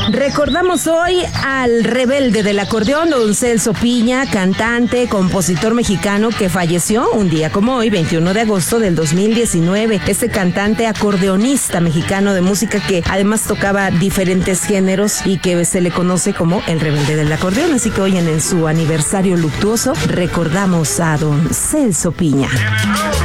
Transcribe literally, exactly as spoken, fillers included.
Recordamos hoy al rebelde del acordeón, don Celso Piña, cantante, compositor mexicano que falleció un día como hoy, veintiuno de agosto del dos mil diecinueve. Este cantante acordeonista mexicano de música que además tocaba diferentes géneros y que se le conoce como el rebelde del acordeón. Así que hoy en, en su aniversario luctuoso recordamos a don Celso Piña.